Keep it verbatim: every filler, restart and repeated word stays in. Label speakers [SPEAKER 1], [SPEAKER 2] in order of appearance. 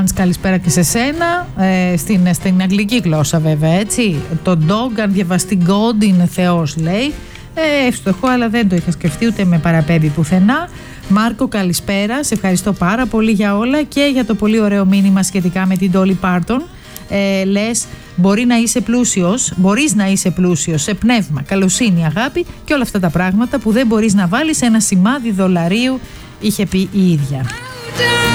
[SPEAKER 1] Hans, καλησπέρα και σε σένα. Ε, στην, στην αγγλική γλώσσα βέβαια, έτσι. Το dog, αν διαβαστεί God, είναι Θεός, λέει. Ε, εύστοχο, αλλά δεν το είχα σκεφτεί, ούτε με παραπέμπει πουθενά. Μάρκο, καλησπέρα. Σε ευχαριστώ πάρα πολύ για όλα και για το πολύ ωραίο μήνυμα σχετικά με την Dolly Parton. Ε, λες, μπορεί να είσαι πλούσιος, μπορείς να είσαι πλούσιος σε πνεύμα, καλοσύνη, αγάπη και όλα αυτά τα πράγματα που δεν μπορείς να βάλεις ένα σημάδι δολαρίου, είχε πει η ίδια.